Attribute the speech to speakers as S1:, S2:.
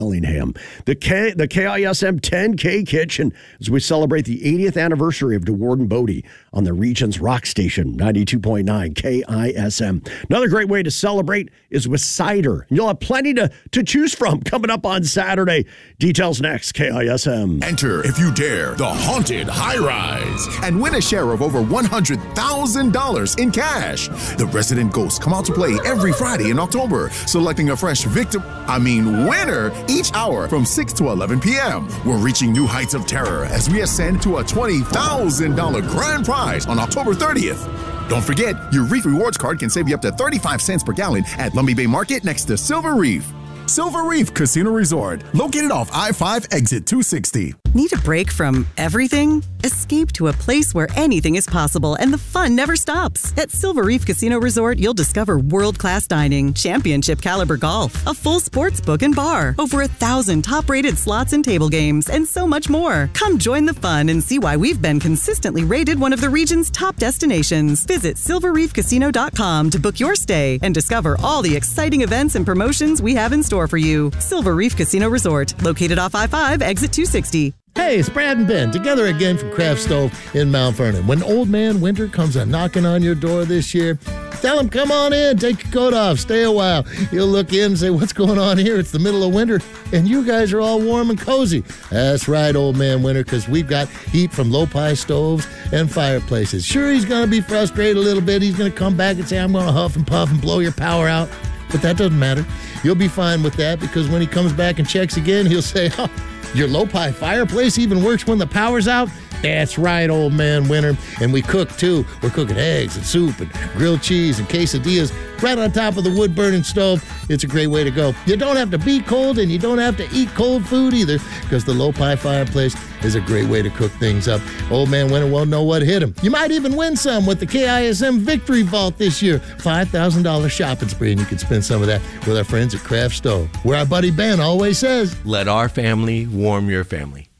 S1: Bellingham. The KISM 10K Kitchen as we celebrate the 80th anniversary of DeWard and Bodie on the region's rock station, 92.9 KISM. Another great way to celebrate is with cider. You'll have plenty to choose from coming up on Saturday. Details next, KISM.
S2: Enter, if you dare, the Haunted High Rise and win a share of over $100,000 in cash. The resident ghosts come out to play every Friday in October, selecting a fresh winner each hour from 6 to 11 p.m. We're reaching new heights of terror as we ascend to a $20,000 grand prize on October 30th. Don't forget, your Reef Rewards card can save you up to 35 cents per gallon at Lummi Bay Market next to Silver Reef. Silver Reef Casino Resort, located off I-5 exit 260.
S3: Need a break from everything? Escape to a place where anything is possible and the fun never stops. At Silver Reef Casino Resort, you'll discover world-class dining, championship caliber golf, a full sports book and bar, over 1,000 top-rated slots and table games, and so much more. Come join the fun and see why we've been consistently rated one of the region's top destinations. Visit silverreefcasino.com to book your stay and discover all the exciting events and promotions we have in store for you. Silver Reef Casino Resort, located off I-5, exit 260.
S4: Hey, it's Brad and Ben, together again from Craft Stove in Mount Vernon. When Old Man Winter comes a-knocking on your door this year, tell him, come on in, take your coat off, stay a while. He'll look in and say, what's going on here? It's the middle of winter, and you guys are all warm and cozy. That's right, Old Man Winter, because we've got heat from low-pie stoves and fireplaces. Sure, he's going to be frustrated a little bit. He's going to come back and say, I'm going to huff and puff and blow your power out. But that doesn't matter. You'll be fine with that, because when he comes back and checks again, he'll say, oh, your low-pie fireplace even works when the power's out? That's right, Old Man Winter. And we cook, too. We're cooking eggs and soup and grilled cheese and quesadillas right on top of the wood-burning stove. It's a great way to go. You don't have to be cold, and you don't have to eat cold food either, because the low-pie fireplace is a great way to cook things up. Old Man Winter won't know what hit him. You might even win some with the KISM Victory Vault this year. $5,000 shopping spree, and you can spend some of that with our friends at Craft Stove, where our buddy Ben always says,
S5: let our family warm your family.